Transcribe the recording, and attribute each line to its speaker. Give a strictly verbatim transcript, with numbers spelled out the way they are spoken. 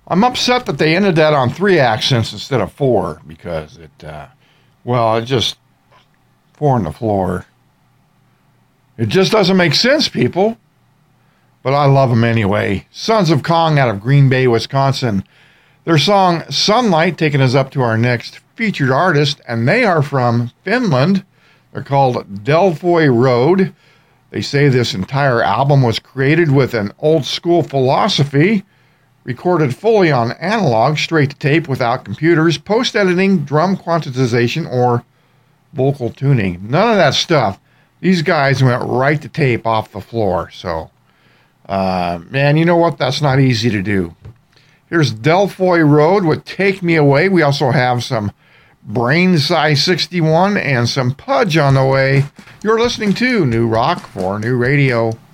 Speaker 1: I'm upset that they ended that on three accents instead of four because it, uh, well, it just, four on the floor. It just doesn't make sense, people. But I love them anyway. Sons of Kong out of Green Bay, Wisconsin. Their song Sunlight taking us up to our next featured artist, and they are from Finland. They're called Delfoy Road. They say this entire album was created with an old school philosophy, recorded fully on analog, straight to tape without computers, post-editing, drum quantization, or vocal tuning. None of that stuff. These guys went right to tape off the floor. So, uh, man, you know what? That's not easy to do. Here's Delfoy Road with Take Me Away. We also have some Brain Size sixty-one and some Pudge on the way. You're listening to New Rock for New Radio.